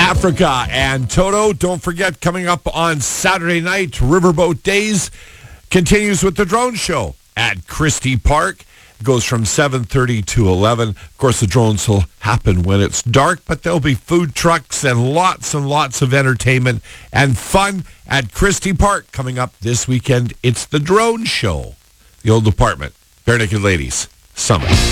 Africa and Toto. Don't forget, coming up on Saturday night, Riverboat Days continues with the drone show at Christie Park. It goes from 7:30 to 11. Of course, the drones will happen when it's dark, but there'll be food trucks and lots of entertainment and fun at Christie Park coming up this weekend. It's the drone show. The old apartment, Bare Naked Ladies Summit.